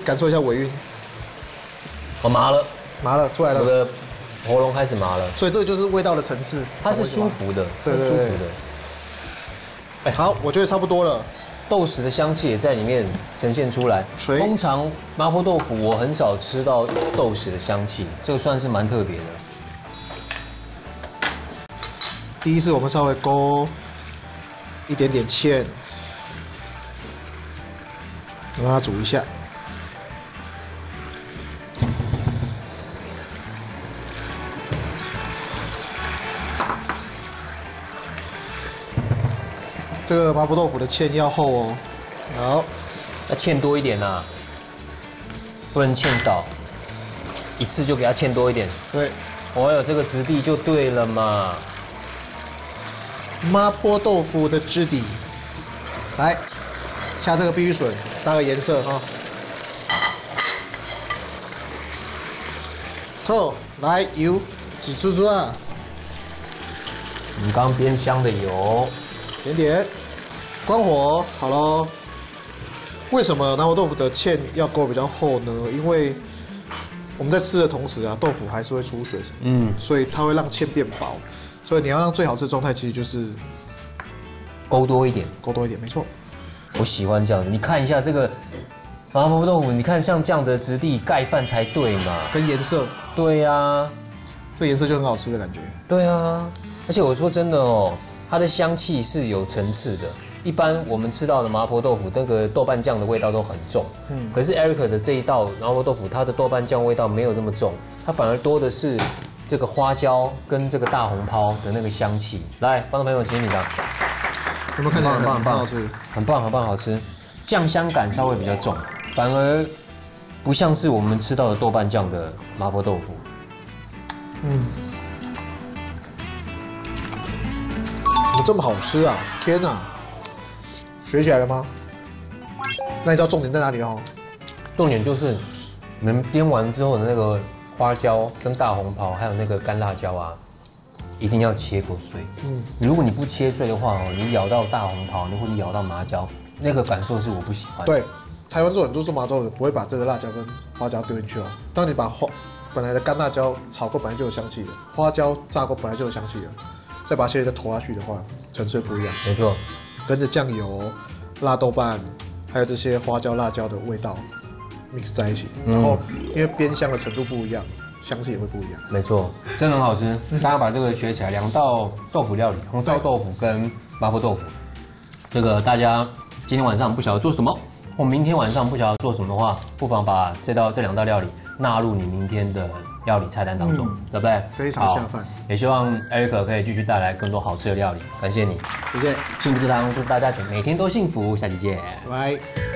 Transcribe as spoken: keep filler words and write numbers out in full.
感受一下尾韵。 我麻了， 麻了，出来了。 我的喉咙开始麻了。 所以这个就是味道的层次。 它是舒服的， 对对对， 舒服的。 哎，好，我觉得差不多了。 豆豉的香气也在里面呈现出来。 水。 通常麻婆豆腐我很少吃到豆豉的香气，这个算是蛮特别的。 第一次我们稍微勾一点点芡，让它煮一下。这个麻婆豆腐的芡要厚哦，好， 要芡多一点呐、啊，不能芡少，一次就给它芡多一点。 对， 哦哟，这个质地就对了嘛。 麻婆豆腐的质地，来下这个必须笋，搭个颜色哈。透，来油，挤出出啊。 我们刚煸香的油。 点点，关火，好咯。为什么麻婆豆腐的芡要勾比较厚呢？因为我们在吃的同时啊，豆腐还是会出水，嗯，所以它会让芡变薄。所以你要让最好吃的状态，其实就是勾多一点， 勾多一点，没错。 我喜欢这样，你看一下这个麻婆豆腐，你看像这样的质地盖饭才对嘛， 跟颜色， 对呀、啊， 这个颜色就很好吃的感觉。 对啊，而且我说真的哦。它的香气是有层次的，一般我们吃到的麻婆豆腐，那个豆瓣酱的味道都很重。嗯，可是 Eric 的这一道麻婆豆腐，它的豆瓣酱味道没有那么重，它反而多的是这个花椒跟这个大红袍的那个香气。来，观众朋友，请品尝。 有没有看起来很棒，很棒， 好吃？ 很棒，很棒，好吃。酱香感稍微比较重，反而不像是我们吃到的豆瓣酱的麻婆豆腐。 嗯。怎么这么好吃啊！天哪，学起来了吗？那你知道重点在哪里哦？ 重点就是你们煸完之后的那个花椒跟大红袍，还有那个干辣椒啊，一定要切口碎。嗯，如果你不切碎的话哦，你咬到大红袍，或者咬到麻椒，那个感受是我不喜欢的。 对，台湾做很多做麻豆的不会把这个辣椒跟花椒丢进去哦。当你把花本来的干辣椒炒过，本来就有香气的，花椒炸过本来就有香气的。再把这些再投下去的话，层次不一样。 没错， 跟着酱油、辣豆瓣，还有这些花椒、辣椒的味道 mix 在一起，嗯、然后因为煸香的程度不一样，香气也会不一样。 没错，真的很好吃。大家把这个学起来，两道豆腐料理，红烧豆腐跟麻婆豆腐。这个大家今天晚上不晓得做什么，或明天晚上不晓得做什么的话，不妨把这道这两道料理纳入你明天的料理菜单当中，嗯、对不对？ 非常下饭。 也希望 Eric 可以继续带来更多好吃的料理，感谢你， 谢谢。 幸福食堂祝大家每天都幸福，下期见， 拜拜。